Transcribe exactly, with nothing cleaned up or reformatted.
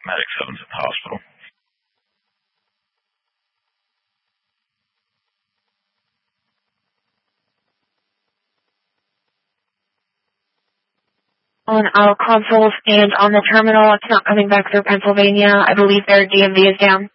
Medic seven's at the hospital. On our consoles and on the terminal, it's not coming back through Pennsylvania. I believe their D M V is down.